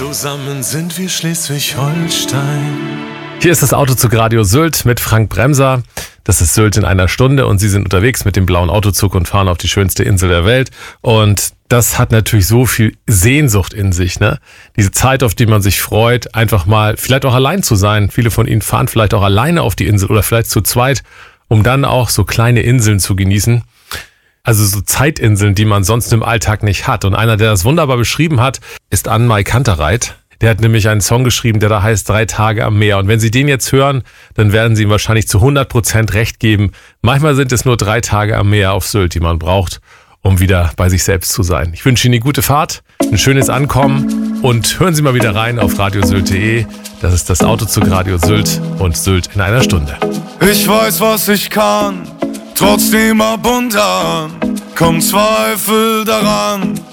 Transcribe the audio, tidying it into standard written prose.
Zusammen sind wir Schleswig-Holstein. Hier ist das Autozug Radio Sylt mit Frank Bremser. Das ist Sylt in einer Stunde und Sie sind unterwegs mit dem blauen Autozug und fahren auf die schönste Insel der Welt. Und das hat natürlich so viel Sehnsucht in sich, ne? Diese Zeit, auf die man sich freut, einfach mal vielleicht auch allein zu sein. Viele von Ihnen fahren vielleicht auch alleine auf die Insel oder vielleicht zu zweit, um dann auch so kleine Inseln zu genießen. Also so Zeitinseln, die man sonst im Alltag nicht hat. Und einer, der das wunderbar beschrieben hat, ist Anne-Mai Kantereit. Der hat nämlich einen Song geschrieben, der da heißt 3 Tage am Meer. Und wenn Sie den jetzt hören, dann werden Sie ihm wahrscheinlich zu 100% recht geben. Manchmal sind es nur 3 Tage am Meer auf Sylt, die man braucht, um wieder bei sich selbst zu sein. Ich wünsche Ihnen eine gute Fahrt, ein schönes Ankommen und hören Sie mal wieder rein auf radiosylt.de. Das ist das Autozug Radio Sylt und Sylt in einer Stunde. Ich weiß, was ich kann, trotzdem ab und an kommt Zweifel daran.